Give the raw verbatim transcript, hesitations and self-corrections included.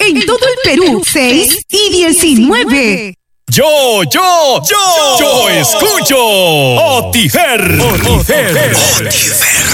En todo el Perú, seis y diecinueve. Yo, yo, yo, yo escucho Otifer. Otifer. Otifer.